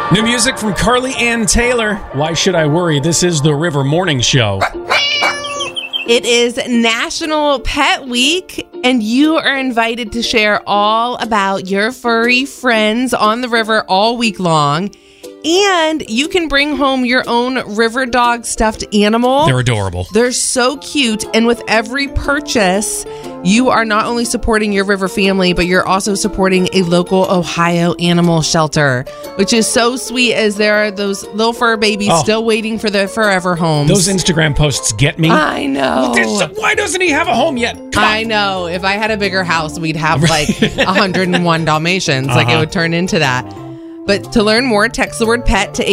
New music from Carly Ann Taylor. Why should I worry? This is the River Morning Show. It is National Pet Week, and you are invited to share all about your furry friends on the river all week long. And you can bring home your own river dog stuffed animal. They're adorable. They're so cute. And with every purchase, you are not only supporting your river family, but you're also supporting a local Ohio animal shelter, which is so sweet as there are those little fur babies still waiting for their forever homes. Those Instagram posts get me. I know. Why doesn't he have a home yet? I know. If I had a bigger house, we'd have like 101 Dalmatians. Like it would turn into that. But to learn more, text the word pet to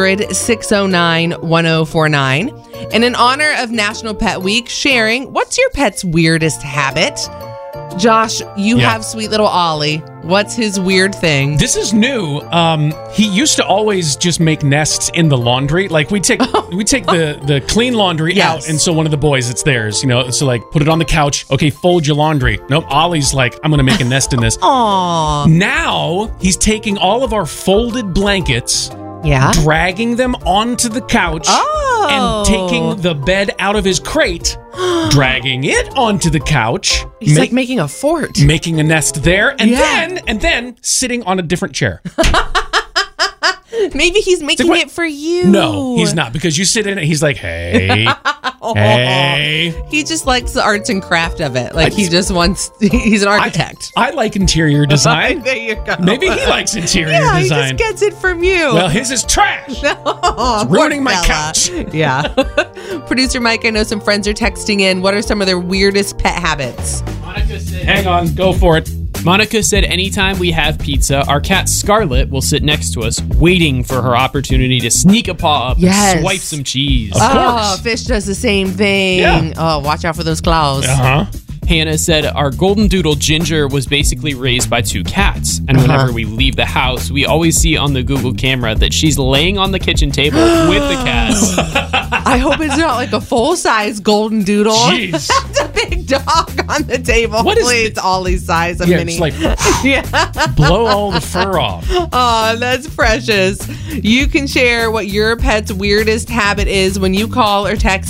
800-609-1049. And in honor of National Pet Week, sharing, what's your pet's weirdest habit? Josh, you have sweet little Ollie. What's his weird thing? This is new. He used to always just make nests in the laundry. Like we take the clean laundry out, and so one of the boys, it's theirs. You know, so like put it on the couch. Okay, fold your laundry. Nope, Ollie's like, I'm gonna make a nest in this. Aww. Now he's taking all of our folded blankets. Yeah. Dragging them onto the couch and taking the bed out of his crate, dragging it onto the couch. He's like making a fort. Making a nest there, and then sitting on a different chair. Maybe he's making it for you. No, he's not, because you sit in it, he's like, hey, hey. He just likes the arts and craft of it. Like he's an architect. I like interior design. There you go. Maybe he likes interior design. He just gets it from you. Well, his is trash. It's ruining my couch. Yeah. Producer Mike, I know some friends are texting in. What are some of their weirdest pet habits? Monica said, hang on, go for it. Monica said anytime we have pizza, our cat Scarlet will sit next to us, waiting for her opportunity to sneak a paw up and swipe some cheese. Of course. Fish does the same thing. Yeah. Oh, watch out for those claws. Hannah said our golden doodle Ginger was basically raised by two cats, and whenever we leave the house, we always see on the Google camera that she's laying on the kitchen table with the cats. I hope it's not like a full-size golden doodle. Jeez. That's a big dog on the table. What is it's Ollie's size, a mini. It's like, blow all the fur off. Oh, that's precious. You can share what your pet's weirdest habit is when you call or text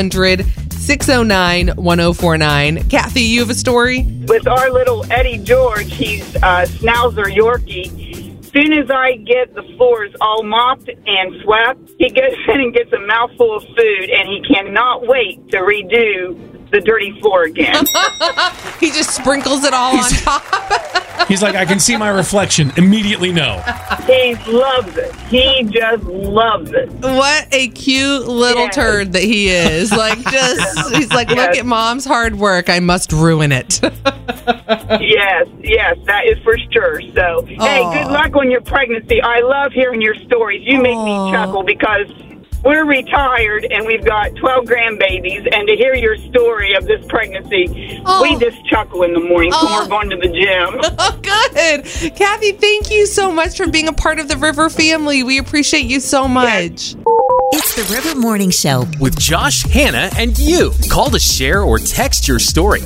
800-609-1049. Kathy, you have a story? With our little Eddie George, he's Schnauzer Yorkie. As soon as I get the floors all mopped and swept, he goes in and gets a mouthful of food, and he cannot wait to redo the dirty floor again. He just sprinkles it all on top. He's like, I can see my reflection. Immediately no. He loves it. He just loves it. What a cute little turd that he is. Like, he's like, look at mom's hard work. I must ruin it. Yes, that is for sure. So, hey, good luck on your pregnancy. I love hearing your stories. You make me chuckle because we're retired and we've got 12 grandbabies, and to hear your story of this pregnancy, we just chuckle in the morning when we're going to the gym. Oh, good. Kathy, thank you so much for being a part of the River family. We appreciate you so much. It's the River Morning Show with Josh, Hannah, and you. Call to share or text your story.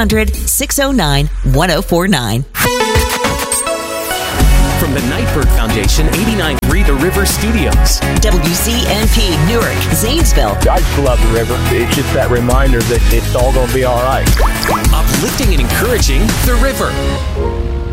800-609-1049. From the Nightbird Foundation, 89.3 The River Studios. WCNP, Newark, Zanesville. I just love the river. It's just that reminder that it's all going to be all right. Uplifting and encouraging The River.